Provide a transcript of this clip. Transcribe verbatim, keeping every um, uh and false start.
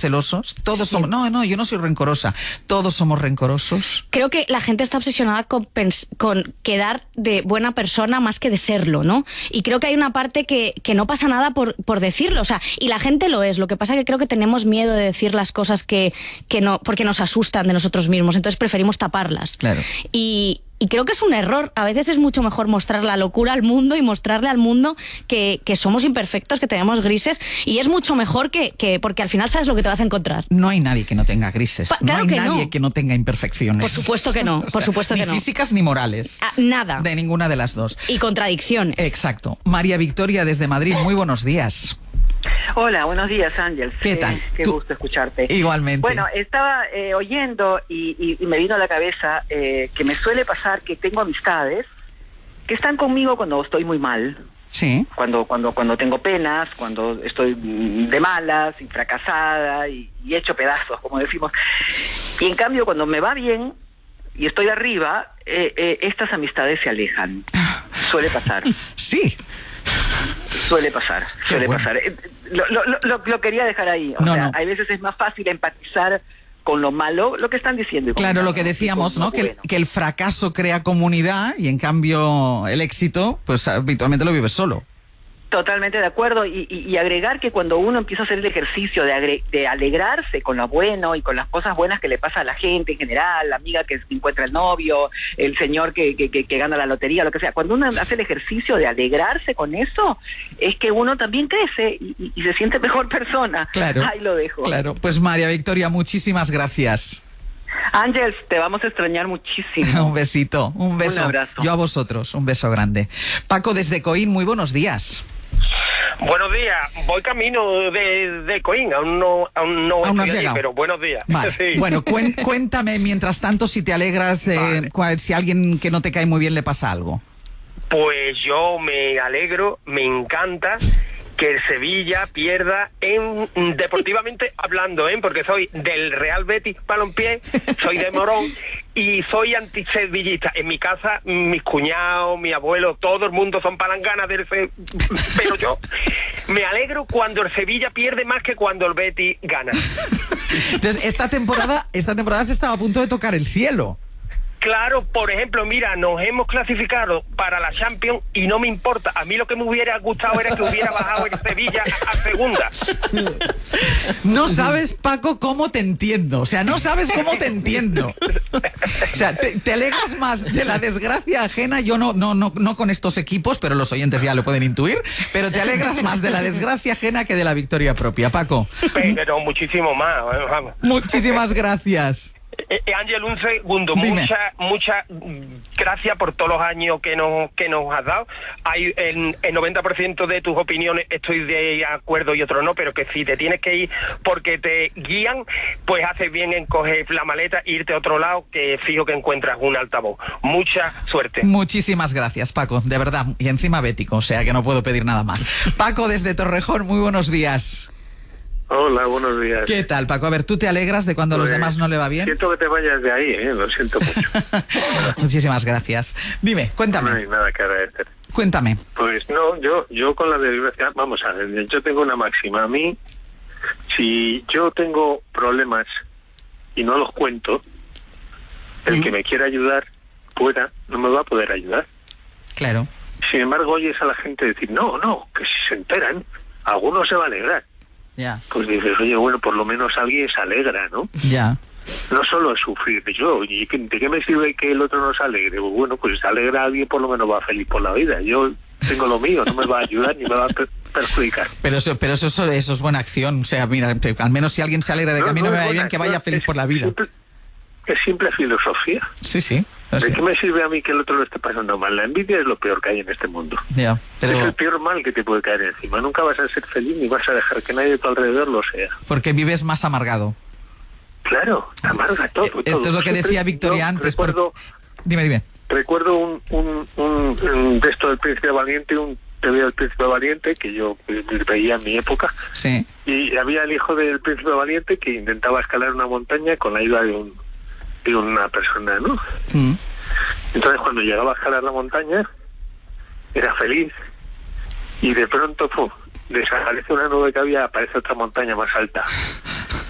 celosos? Todos Sí. somos... No, no, yo no soy rencorosa. Todos somos rencorosos. Creo que la gente está obsesionada con, pens- con quedar de buena persona más que de serlo, ¿no? Y creo que hay una parte que, que no pasa nada por, por decirlo, o sea, y la gente lo es. Lo que pasa es que creo que tenemos miedo de decir las cosas que, que no, porque nos asustan de nosotros mismos, entonces preferimos taparlas. Claro. Y, y creo que es un error. A veces es mucho mejor mostrar la locura al mundo y mostrarle al mundo que, que somos imperfectos, que tenemos grises, y es mucho mejor que, que... porque al final sabes lo que te vas a encontrar. No hay nadie que no tenga grises. Pa- no claro hay que nadie no. que no tenga imperfecciones. Por supuesto que no, O sea, por supuesto que ni no. físicas ni morales. Ah, nada. De ninguna de las dos. Y contradicciones. Exacto. María Victoria desde Madrid, muy buenos días. Hola, buenos días, Ángel. ¿Qué Eh, tal? Qué Tú- gusto escucharte. Igualmente. Bueno, estaba eh, oyendo y, y- y me vino a la cabeza eh, que me suele pasar que tengo amistades que están conmigo cuando estoy muy mal, Sí. cuando cuando cuando tengo penas, cuando estoy mm, de malas y fracasada y, y hecho pedazos, como decimos. Y en cambio, cuando me va bien y estoy arriba, eh, eh, estas amistades se alejan. Suele pasar. Sí. Suele pasar, Qué suele bueno. pasar. Eh, Lo, lo, lo, lo quería dejar ahí. O No, sea, no. hay veces es más fácil empatizar con lo malo, lo que están diciendo. y con Claro, lo que y con decíamos, ¿no? Que el, bueno. que el fracaso crea comunidad y en cambio el éxito, pues habitualmente lo vives solo. Totalmente de acuerdo. Y, y, y agregar que cuando uno empieza a hacer el ejercicio de, agre- de alegrarse con lo bueno y con las cosas buenas que le pasa a la gente en general, la amiga que encuentra el novio, el señor que, que, que, que gana la lotería, lo que sea, cuando uno hace el ejercicio de alegrarse con eso, es que uno también crece y, y- y se siente mejor persona. Claro. Ahí lo dejo. Claro. Pues María Victoria, muchísimas gracias. Ángel, te vamos a extrañar muchísimo. Un besito, un beso. Un abrazo. Yo a vosotros, un beso grande. Paco desde Coín, muy buenos días. Buenos días, voy camino de, de Coín, aún no, aún no Aún no has estoy allí, llegado. pero buenos días. Vale. Sí. Bueno, cuen- cuéntame mientras tanto si te alegras, eh, Vale. cual- si a alguien que no te cae muy bien le pasa algo. Pues yo me alegro, me encanta que el Sevilla pierda en deportivamente hablando, ¿eh? Porque soy del Real Betis Balompié, soy de Morón y soy antisevillista. En mi casa, mis cuñados, mi abuelo, todo el mundo son palanganas del Se- pero yo me alegro cuando el Sevilla pierde más que cuando el Betis gana. Entonces, esta temporada, esta temporada se estaba a punto de tocar el cielo. Claro, por ejemplo, mira, nos hemos clasificado para la Champions y no me importa. A mí lo que me hubiera gustado era que hubiera bajado el Sevilla a, a segunda. No sabes, Paco, cómo te entiendo. O sea, no sabes cómo te entiendo. O sea, te, te alegras más de la desgracia ajena. Yo no, no, no, no con estos equipos, pero los oyentes ya lo pueden intuir. Pero te alegras más de la desgracia ajena que de la victoria propia, Paco. Pero muchísimo más, eh, vamos. Muchísimas gracias. Eh, eh, Ángel, un segundo. Dime. Muchas mucha, gracias por todos los años que nos que nos has dado. Hay en el noventa por ciento de tus opiniones estoy de acuerdo y otros no, pero que si te tienes que ir porque te guían, pues haces bien en coger la maleta e irte a otro lado, que fijo que encuentras un altavoz. Mucha suerte. Muchísimas gracias, Paco, de verdad. Y encima bético, o sea que no puedo pedir nada más. Paco, desde Torrejón, muy buenos días. Hola, buenos días. ¿Qué tal, Paco? A ver, ¿tú te alegras de cuando a los Pues, demás no le va bien? Siento que te vayas de ahí, ¿eh? Lo siento mucho. Muchísimas gracias. Dime, No cuéntame, hay nada que agradecer. cuéntame. Pues no, yo yo con la desgracia, vamos a ver, yo tengo una máxima. A mí, si yo tengo problemas y no los cuento, el Mm. que me quiera ayudar, pueda, no me va a poder ayudar. Claro. Sin embargo, oyes a la gente decir, no, no, que si se enteran, alguno se va a alegrar. Ya, Pues dices, oye, bueno, por lo menos alguien se alegra, ¿no? ya. No solo es sufrir yo, ¿y qué- de qué me sirve que el otro no se alegre? Pues bueno, pues se alegra a alguien, por lo menos va feliz por la vida. Yo tengo lo mío, no me va a ayudar ni me va a per- perjudicar. Pero eso, pero eso, eso, eso es buena acción. O sea, mira, te- al menos si alguien se alegra de que a mí no, me es vaya buena, bien, que vaya no, feliz es por la vida. simple- es simple filosofía. Sí, sí. no ¿De sé. qué me sirve a mí que el otro lo esté pasando mal? La envidia es lo peor que hay en este mundo. Ya, Es pero el peor mal que te puede caer encima. Nunca vas a ser feliz ni vas a dejar que nadie de tu alrededor lo sea. porque vives más amargado. Claro, amarga todo. Eh, todo. esto es lo que Siempre- decía Victoria yo antes, por- Recuerdo, Dime, dime. recuerdo un, un, un, un de esto del Príncipe Valiente, un T V del Príncipe Valiente, que yo eh, veía en mi época, Sí. y había el hijo del Príncipe Valiente que intentaba escalar una montaña con la ayuda de, un, de una persona, ¿no? Mm. Entonces cuando llegaba a escalar la montaña, era feliz, y de pronto, ¡pum!, desaparece una nube que había, aparece otra montaña más alta.